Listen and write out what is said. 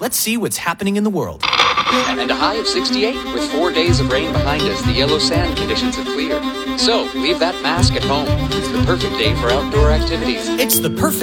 Let's see what's happening in the world. And a high of 68. With 4 days of rain behind us, the yellow sand conditions have cleared. So, leave that mask at home. It's the perfect day for outdoor activities. It's the perfect